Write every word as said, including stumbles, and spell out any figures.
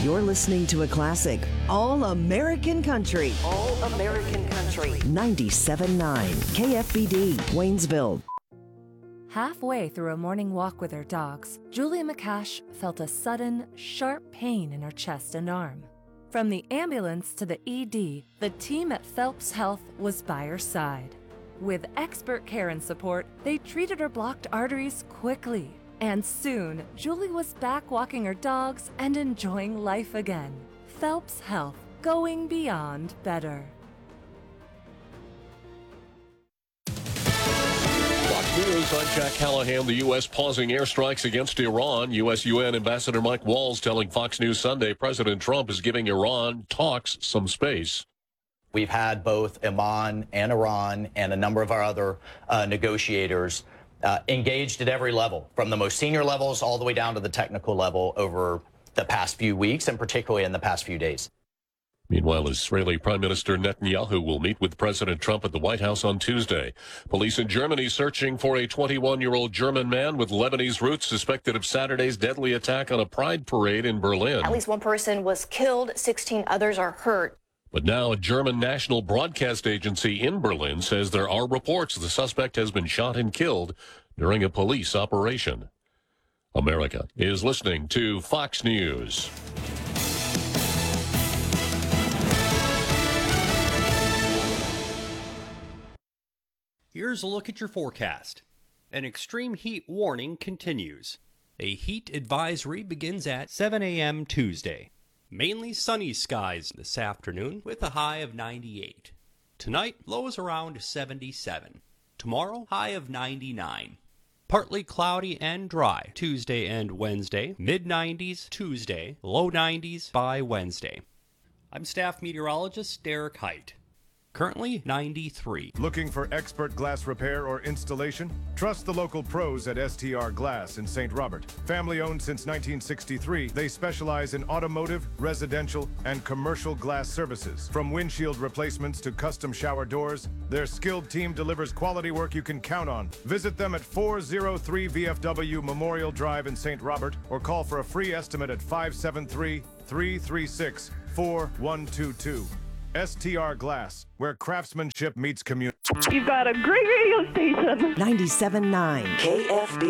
You're listening to a classic, All American Country. All American Country. ninety-seven point nine K F B D, Waynesville. Halfway through a morning walk with her dogs, Julia McCash felt a sudden, sharp pain in her chest and arm. From the ambulance to the E D, the team at Phelps Health was by her side. With expert care and support, they treated her blocked arteries quickly. And soon, Julie was back walking her dogs and enjoying life again. Phelps Health, going beyond better. Fox News, I'm Jack Callahan. The U S pausing airstrikes against Iran. U S U N Ambassador Mike Walls telling Fox News Sunday President Trump is giving Iran talks some space. We've had both Iran and Iran and a number of our other uh, negotiators uh, engaged at every level, from the most senior levels all the way down to the technical level over the past few weeks, and particularly in the past few days. Meanwhile, Israeli Prime Minister Netanyahu will meet with President Trump at the White House on Tuesday. Police in Germany searching for a twenty-one-year-old German man with Lebanese roots suspected of Saturday's deadly attack on a pride parade in Berlin. At least one person was killed, sixteen others are hurt. But now a German national broadcast agency in Berlin says there are reports the suspect has been shot and killed during a police operation. America is listening to Fox News. Here's a look at your forecast. An extreme heat warning continues. A heat advisory begins at seven a.m. Tuesday. Mainly sunny skies this afternoon with a high of ninety-eight. Tonight, lows around seventy-seven. Tomorrow, high of ninety-nine. Partly cloudy and dry Tuesday and Wednesday. mid nineties Tuesday, low nineties by Wednesday. I'm staff meteorologist Derek Height. Currently ninety-three. Looking for expert glass repair or installation? Trust the local pros at S T R Glass in Saint Robert. Family owned since nineteen sixty-three, they specialize in automotive, residential, and commercial glass services. From windshield replacements to custom shower doors, their skilled team delivers quality work you can count on. Visit them at four oh three V F W Memorial Drive in Saint Robert or call for a free estimate at five seven three, three three six, four one two two. S T R Glass, where craftsmanship meets community. You've got a great radio station. ninety-seven point nine K F B